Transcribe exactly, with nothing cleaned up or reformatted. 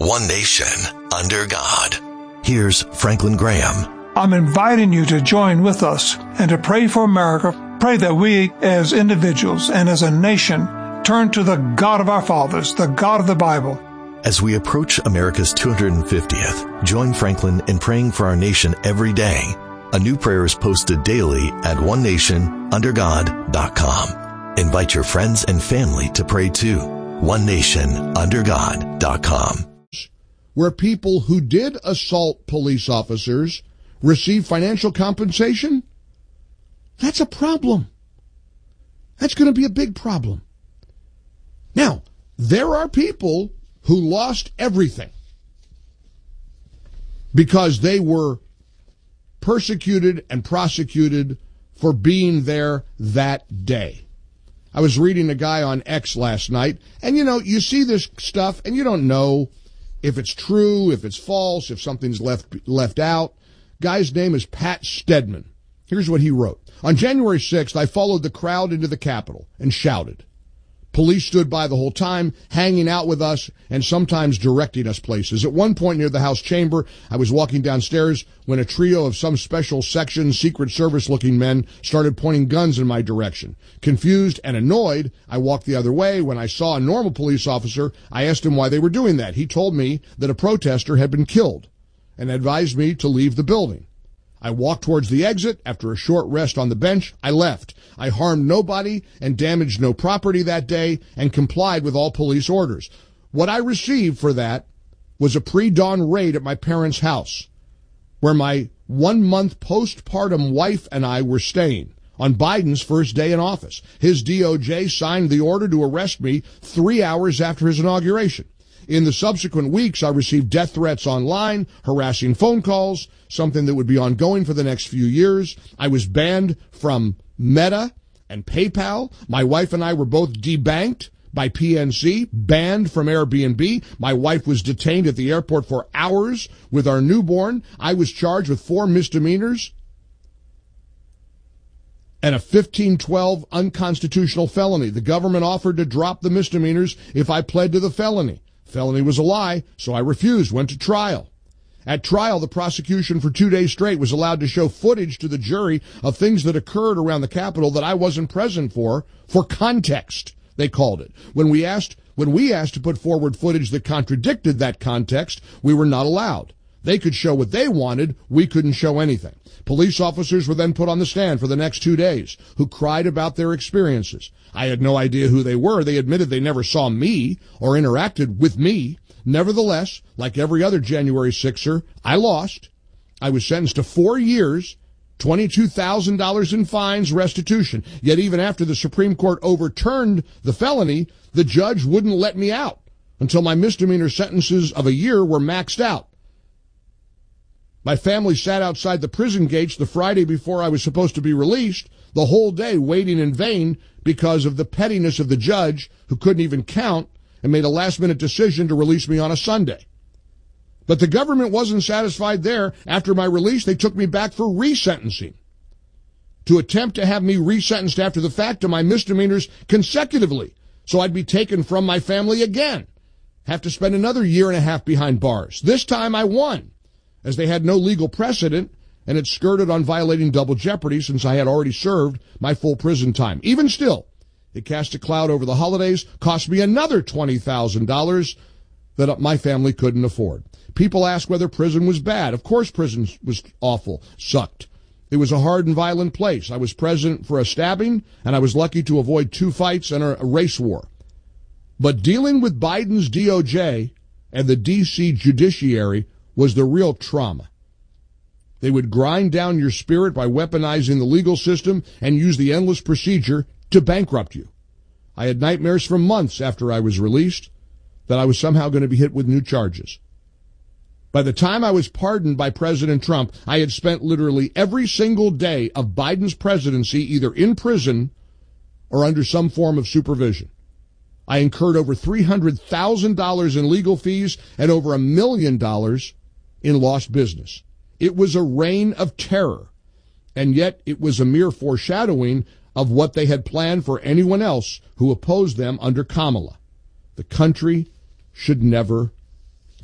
one nation, under God. Here's Franklin Graham. I'm inviting you to join with us and to pray for America. Pray that we as individuals and as a nation turn to the God of our fathers, the God of the Bible. As we approach America's two hundred fiftieth, join Franklin in praying for our nation every day. A new prayer is posted daily at one nation under god dot com. Invite your friends and family to pray too. one nation under god dot com. Where people who did assault police officers receive financial compensation, that's a problem. That's going to be a big problem. Now, there are people who lost everything because they were persecuted and prosecuted for being there that day. I was reading a guy on X last night, and you know, you see this stuff and you don't know if it's true, if it's false, if something's left left out. Guy's name is Pat Stedman. Here's what he wrote. On January sixth, I followed the crowd into the Capitol and shouted. Police stood by the whole time, hanging out with us and sometimes directing us places. At one point near the House chamber, I was walking downstairs when a trio of some special section Secret Service-looking men started pointing guns in my direction. Confused and annoyed, I walked the other way. When I saw a normal police officer, I asked him why they were doing that. He told me that a protester had been killed and advised me to leave the building. I walked towards the exit. After a short rest on the bench, I left. I harmed nobody and damaged no property that day and complied with all police orders. What I received for that was a pre-dawn raid at my parents' house, where my one-month postpartum wife and I were staying on Biden's first day in office. His D O J signed the order to arrest me three hours after his inauguration. In the subsequent weeks, I received death threats online, harassing phone calls, something that would be ongoing for the next few years. I was banned from Meta and PayPal. My wife and I were both debanked by P N C, banned from Airbnb. My wife was detained at the airport for hours with our newborn. I was charged with four misdemeanors and a fifteen twelve unconstitutional felony. The government offered to drop the misdemeanors if I pled to the felony. Felony was a lie, so I refused, went to trial. At trial, the prosecution for two days straight was allowed to show footage to the jury of things that occurred around the Capitol that I wasn't present for, for context, they called it. When we asked, when we asked to put forward footage that contradicted that context, we were not allowed. They could show what they wanted, we couldn't show anything. Police officers were then put on the stand for the next two days, who cried about their experiences. I had no idea who they were. They admitted they never saw me or interacted with me. Nevertheless, like every other January sixer, I lost. I was sentenced to four years, twenty-two thousand dollars in fines, restitution. Yet even after the Supreme Court overturned the felony, the judge wouldn't let me out until my misdemeanor sentences of a year were maxed out. My family sat outside the prison gates the Friday before I was supposed to be released, the whole day waiting in vain because of the pettiness of the judge, who couldn't even count and made a last-minute decision to release me on a Sunday. But the government wasn't satisfied there. After my release, they took me back for resentencing, to attempt to have me resentenced after the fact to my misdemeanors consecutively, so I'd be taken from my family again. Have to spend another year and a half behind bars. This time I won, as they had no legal precedent, and it skirted on violating double jeopardy since I had already served my full prison time. Even still, it cast a cloud over the holidays, cost me another twenty thousand dollars that my family couldn't afford. People ask whether prison was bad. Of course prison was awful, sucked. It was a hard and violent place. I was present for a stabbing, and I was lucky to avoid two fights and a race war. But dealing with Biden's D O J and the D C judiciary was the real trauma. They would grind down your spirit by weaponizing the legal system and use the endless procedure to bankrupt you. I had nightmares for months after I was released that I was somehow going to be hit with new charges. By the time I was pardoned by President Trump, I had spent literally every single day of Biden's presidency either in prison or under some form of supervision. I incurred over three hundred thousand dollars in legal fees and over a million dollars in lost business. It was a reign of terror, and yet it was a mere foreshadowing of what they had planned for anyone else who opposed them under Kamala. The country should never